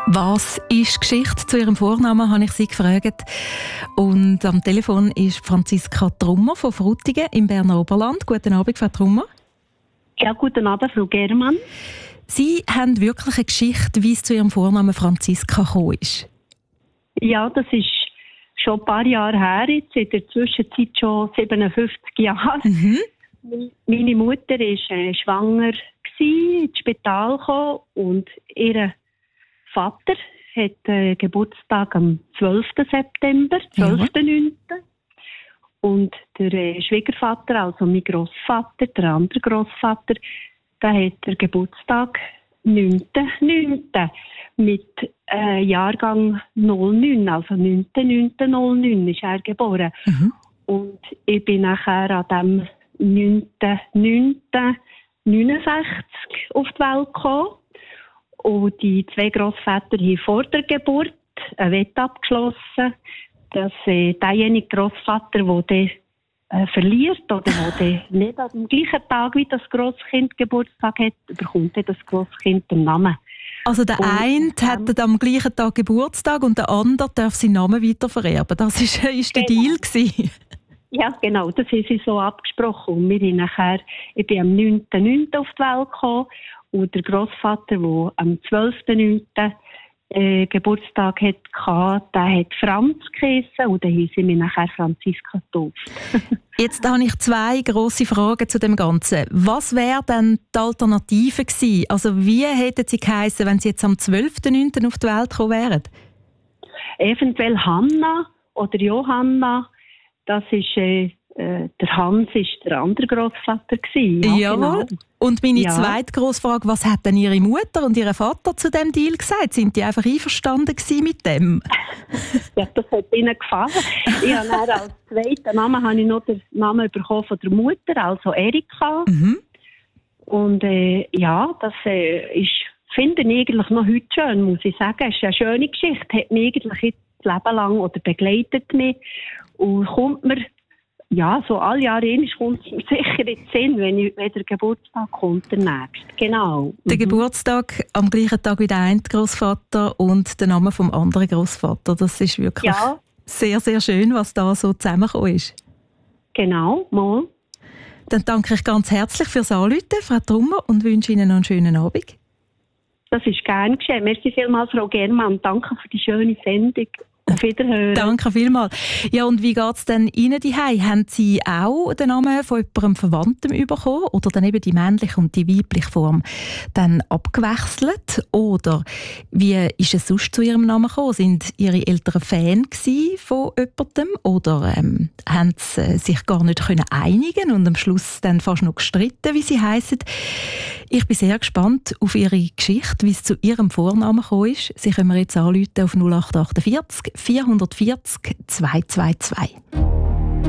Was ist Geschichte zu Ihrem Vornamen, habe ich Sie gefragt. Und am Telefon ist Franziska Trummer von Frutigen im Berner Oberland. Guten Abend, Frau Trummer. Ja, guten Abend, Frau Germann. Sie haben wirklich eine Geschichte, wie es zu Ihrem Vornamen Franziska gekommen ist. Ja, das ist schon ein paar Jahre her, jetzt in der Zwischenzeit schon 57 Jahre. Meine Mutter war schwanger, ins Spital gekommen und ihr Vater hat Geburtstag am 12. September, 12.9. Und der Schwiegervater, also mein Grossvater, der andere Grossvater, der hat den Geburtstag 9.9. mit Jahrgang 09, also 9.9.09 ist er geboren. Und ich bin nachher an dem 9.9.69 auf die Welt gekommen. Und die zwei Grossväter haben vor der Geburt eine Wette abgeschlossen, dass derjenige Grossvater, der verliert oder der nicht am gleichen Tag wie das Grosskind Geburtstag hat, bekommt das Grosskind den Namen. Also der eine hat am gleichen Tag Geburtstag und der andere darf seinen Namen weitervererben. Das ist der Deal gewesen. Ja, genau, das haben sie so abgesprochen. Und wir haben nachher, ich bin am 9.9. auf die Welt gekommen und der Grossvater, der am 12.9. Geburtstag hatte, der hat Franz geheissen und dann haben sie mich nachher Franziska getauft. Jetzt habe ich zwei grosse Fragen zu dem Ganzen. Was wäre denn die Alternative gewesen? Also wie hätten Sie geheissen, wenn Sie jetzt am 12.9. auf die Welt gekommen wären? Eventuell Hanna oder Johanna. Das ist, der Hans war der andere Grossvater gewesen. Ja, jawohl. Genau. Und meine zweite Grossfrage, was hat denn Ihre Mutter und Ihr Vater zu dem Deal gesagt? Sind die einfach einverstanden gewesen mit dem? Ja, das hat ihnen gefallen. Ich habe dann als zweiten Namen habe ich noch den Namen bekommen von der Mutter, also Erika. Und das finde ich eigentlich noch heute schön, muss ich sagen. Es ist eine schöne Geschichte, hat mich eigentlich jetzt das Leben lang oder begleitet mich. Und kommt mir, so alle Jahre kommt es mir sicher in den Sinn, wenn der Geburtstag kommt, der nächste. Genau. Der Geburtstag am gleichen Tag wie der eine Grossvater und der Name vom anderen Grossvater. Das ist wirklich sehr, sehr schön, was da so zusammengekommen ist. Genau, mal. Dann danke ich ganz herzlich fürs Anrufen, Frau Trummer, und wünsche Ihnen noch einen schönen Abend. Das ist gerne geschehen. Merci vielmals, Frau Germann. Danke für die schöne Sendung. Auf Wiederhören. Danke vielmals. Ja, und wie geht es denn Ihnen daheim? Haben Sie auch den Namen von jemandem Verwandtem bekommen oder dann eben die männliche und die weibliche Form dann abgewechselt? Oder wie ist es sonst zu Ihrem Namen gekommen? Sind Ihre Eltern Fan von jemandem oder haben sie sich gar nicht einigen und am Schluss dann fast noch gestritten, wie sie heissen? Ich bin sehr gespannt auf Ihre Geschichte, wie es zu Ihrem Vornamen gekommen ist. Sie können mir jetzt anrufen auf 0848 440 222.